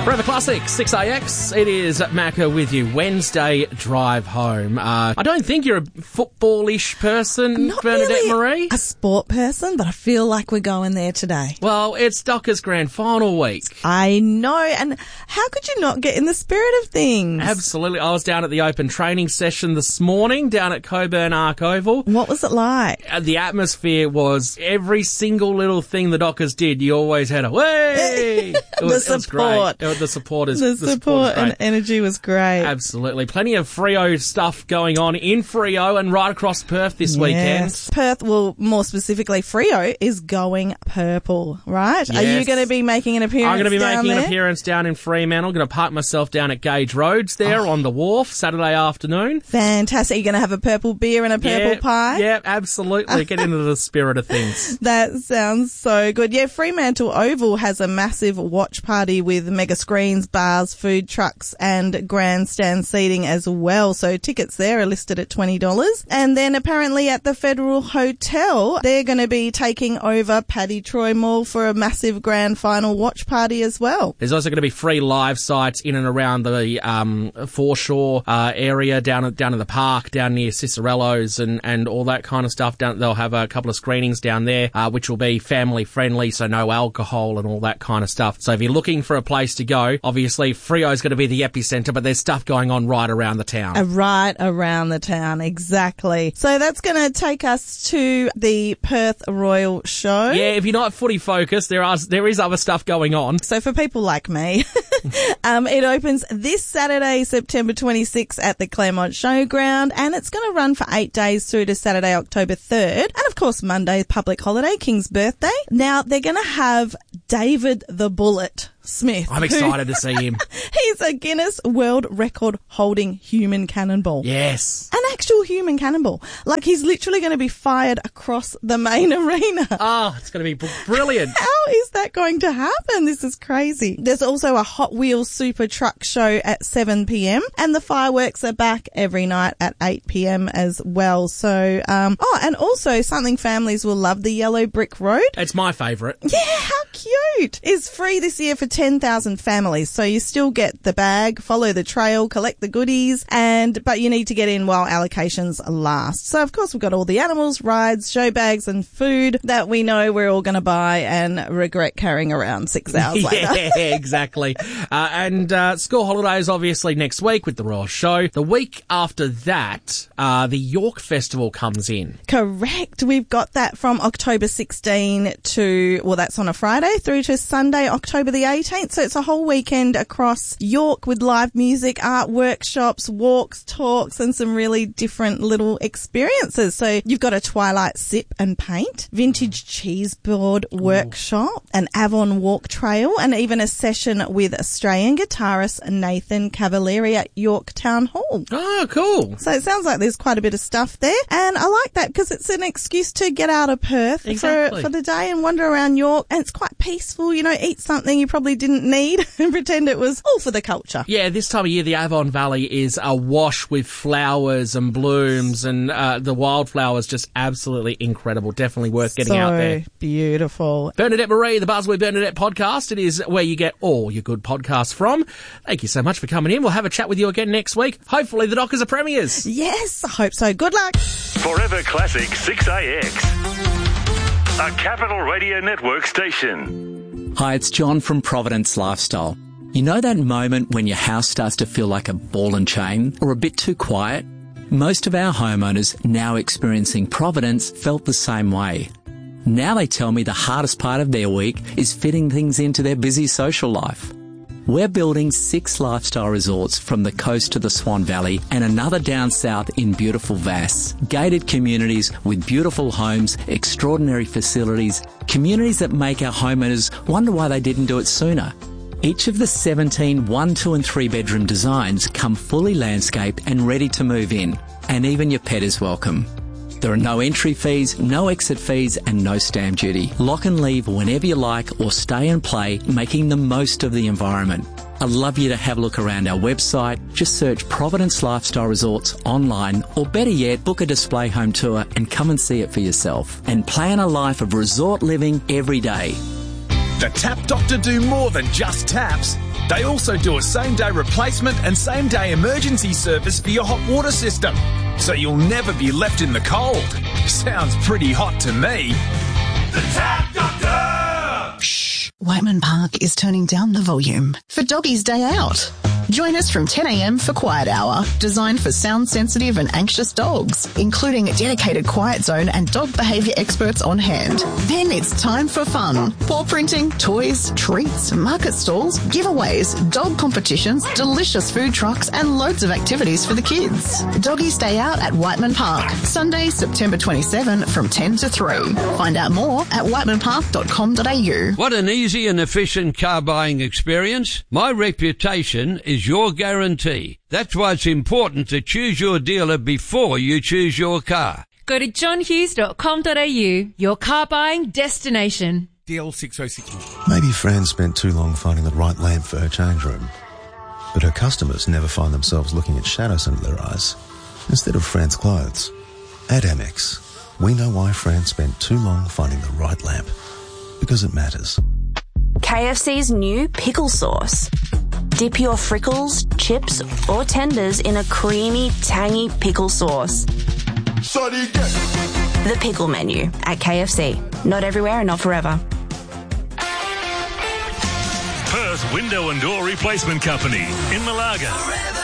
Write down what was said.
Forever Classic, 6AX. It is Macca with you. Wednesday drive home. I don't think you're a footballish person, Not Bernadette really Marie. a sport person, but I feel like we're going there today. Well, it's Dockers Grand Final week. I know, and how could you not get in the spirit of things? Absolutely. I was down at the open training session this morning down at Coburn Arc Oval. What was it like? The atmosphere was every single little thing the Dockers did. You always had a way. It was support. great. The support is The support great. and energy was great. Absolutely. Plenty of Freo stuff going on in Freo and right across Perth this weekend. Perth, well, more specifically, Freo is going purple, right? Yes. Are you going to be making an appearance I'm going to be down making there? an appearance down in Fremantle. I'm going to park myself down at Gage Roads there on the wharf Saturday afternoon. Fantastic. You're going to have a purple beer and a purple pie? Yeah, absolutely. Get into the spirit of things. That sounds so good. Yeah, Fremantle Oval has a massive watch party with mega screens, bars, food trucks and grandstand seating as well. So tickets there are listed at $20. And then apparently at the Federal Hotel, they're going to be taking over Paddy Troy Mall for a massive grand final watch party as well. There's also going to be free live sites in and around the foreshore area, down in the park, down near Cicerello's and all that kind of stuff. They'll have a couple of screenings down there, which will be family friendly, so no alcohol and all that kind of stuff. So if you're looking for a place to go, obviously Freo's going to be the epicenter, but there's stuff going on right around the town. Right around the town, exactly. So that's going to take us to the Perth Royal Show. Yeah, if you're not footy focused, there is other stuff going on. So for people like me, it opens this Saturday, September 26th at the Claremont Showground, and it's going to run for 8 days through to Saturday, October 3rd. And of course, Monday, public holiday, King's birthday. Now, they're going to have David the Bullet Smith. I'm excited to see him. He's a Guinness World Record holding human cannonball. Yes. An actual human cannonball. Like, he's literally going to be fired across the main arena. Oh, it's going to be brilliant. How is that going to happen? This is crazy. There's also a Hot Wheels Super Truck show at 7 p.m. and the fireworks are back every night at 8 p.m. as well. So, and also something families will love, the Yellow Brick Road. It's my favourite. Yeah, how cute. Is free this year for 10,000 families. So you still get the bag, follow the trail, collect the goodies, but you need to get in while allocations last. So of course we've got all the animals, rides, show bags and food that we know we're all going to buy and regret carrying around 6 hours later. Yeah, exactly. And school holidays obviously next week with the Royal Show. The week after that, the York Festival comes in. Correct. We've got that from October 16 to, well, that's on a Friday through to Sunday, October the 18th. So it's a whole weekend across York with live music, art workshops, walks, talks, and some really different little experiences. So you've got a Twilight Sip and Paint, vintage cheese board workshop, an Avon walk trail, and even a session with Australian guitarist Nathan Cavalieri at York Town Hall. Oh, cool. So it sounds like there's quite a bit of stuff there. And I like that because it's an excuse to get out of Perth for the day and wander around York. And it's quite peaceful, you know, eat something you probably didn't need and pretend it was all for the culture. Yeah, this time of year, the Avon Valley is awash with flowers and blooms and the wildflowers, just absolutely incredible. Definitely worth getting out there. So beautiful. Bernadette Marie, the Buzz with Bernadette podcast. It is where you get all your good podcasts from. Thank you so much for coming in. We'll have a chat with you again next week. Hopefully the Dockers are premiers. Yes, I hope so. Good luck. Forever Classic 6AX. A Capital Radio Network station. Hi, it's John from Providence Lifestyle. You know that moment when your house starts to feel like a ball and chain or a bit too quiet? Most of our homeowners now experiencing Providence felt the same way. Now they tell me the hardest part of their week is fitting things into their busy social life. We're building 6 lifestyle resorts from the coast to the Swan Valley and another down south in beautiful Vass. Gated communities with beautiful homes, extraordinary facilities, communities that make our homeowners wonder why they didn't do it sooner. Each of the 17 1, 2 and 3 bedroom designs come fully landscaped and ready to move in. And even your pet is welcome. There are no entry fees, no exit fees and no stamp duty. Lock and leave whenever you like or stay and play, making the most of the environment. I'd love you to have a look around our website. Just search Providence Lifestyle Resorts online, or better yet, book a display home tour and come and see it for yourself. And plan a life of resort living every day. The Tap Doctor do more than just taps. They also do a same-day replacement and same-day emergency service for your hot water system, so you'll never be left in the cold. Sounds pretty hot to me. The Tap Doctor! Shh. Whiteman Park is turning down the volume for Doggy's Day Out. Join us from 10 a.m. for Quiet Hour, designed for sound-sensitive and anxious dogs, including a dedicated quiet zone and dog behaviour experts on hand. Then it's time for fun. Paw printing, toys, treats, market stalls, giveaways, dog competitions, delicious food trucks and loads of activities for the kids. Doggy's Day Out at Whiteman Park, Sunday, September 27 from 10 to 3. Find out more at whitemanpark.com.au. What an easy and efficient car buying experience. My reputation is your guarantee. That's why it's important to choose your dealer before you choose your car. Go to johnhughes.com.au, your car buying destination. DL606. Maybe Fran spent too long finding the right lamp for her change room, but her customers never find themselves looking at shadows under their eyes instead of Fran's clothes. At Amex, we know why Fran spent too long finding the right lamp, because it matters. KFC's new pickle sauce. Dip your frickles, chips or tenders in a creamy, tangy pickle sauce. The pickle menu at KFC. Not everywhere and not forever. Perth Window and Door Replacement Company in Malaga.